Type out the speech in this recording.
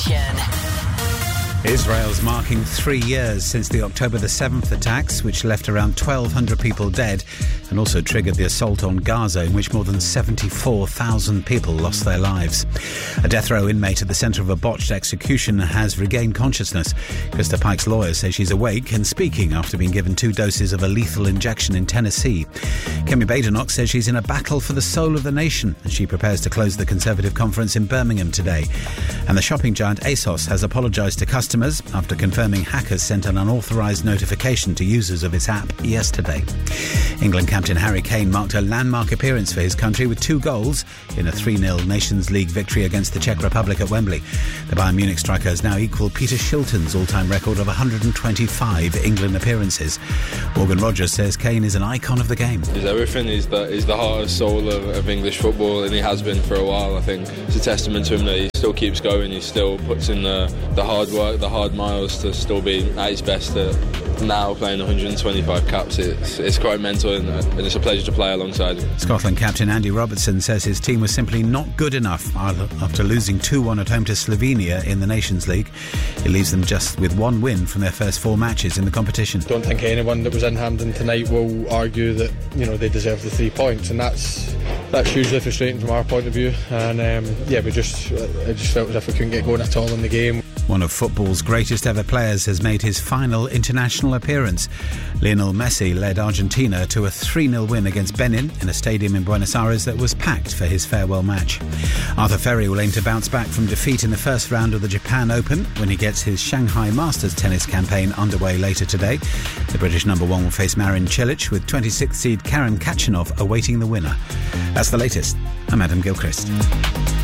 Israel's marking 3 years since the October the 7th attacks, which left around 1,200 people dead and also triggered the assault on Gaza, in which more than 74,000 people lost their lives. A death row inmate at the centre of a botched execution has regained consciousness. Krista Pike's lawyers say she's awake and speaking after being given 2 doses of a lethal injection in Tennessee. Kemi Badenoch says she's in a battle for the soul of the nation as she prepares to close the Conservative conference in Birmingham today. And the shopping giant ASOS has apologised to customers after confirming hackers sent an unauthorised notification to users of its app yesterday. England captain Harry Kane marked a landmark appearance for his country with 2 goals in a 3-0 Nations League victory against the Czech Republic at Wembley. The Bayern Munich striker has now equalled Peter Shilton's all-time record of 125 England appearances. Morgan Rogers says Kane is an icon of the game. He's everything. He's the heart and soul of English football, and he has been for a while. I think it's a testament to him that he still keeps going. He still puts in the hard work, the hard miles to still be at his best. Now playing 125 caps, it's quite mental, and it's a pleasure to play alongside him. Scotland captain Andy Robertson says his team was simply not good enough after losing 2-1 at home to Slovenia in the Nations League. It leaves them just with 1 win from their first 4 matches in the competition. Don't think anyone that was in Hampden tonight will argue that they deserve the 3 points, and that's hugely frustrating from our point of view. And it just felt as if we couldn't get going at all in the game. One of football's greatest ever players has made his final international appearance. Lionel Messi led Argentina to a 3-0 win against Benin in a stadium in Buenos Aires that was packed for his farewell match. Arthur Ferry will aim to bounce back from defeat in the first round of the Japan Open when he gets his Shanghai Masters tennis campaign underway later today. The British number 1 will face Marin Cilic with 26th seed Karen Khachanov awaiting the winner. That's the latest. I'm Adam Gilchrist.